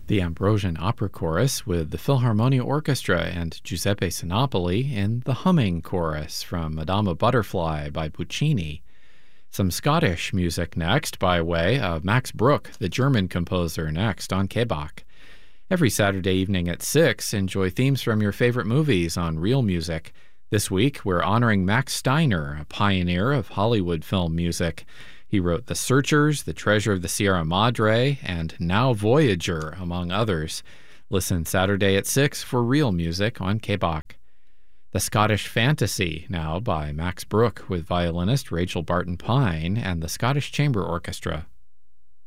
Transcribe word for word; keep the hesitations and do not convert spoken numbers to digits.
The Ambrosian Opera Chorus with the Philharmonia Orchestra and Giuseppe Sinopoli in the Humming Chorus from Madama Butterfly by Puccini. Some Scottish music next by way of Max Bruch, the German composer, next on K B A C. Every Saturday evening at six, enjoy themes from your favorite movies on Real Music. This week, we're honoring Max Steiner, a pioneer of Hollywood film music. He wrote The Searchers, The Treasure of the Sierra Madre, and Now Voyager, among others. Listen Saturday at six for Real Music on K B A C. The Scottish Fantasy, now by Max Bruch with violinist Rachel Barton Pine and the Scottish Chamber Orchestra.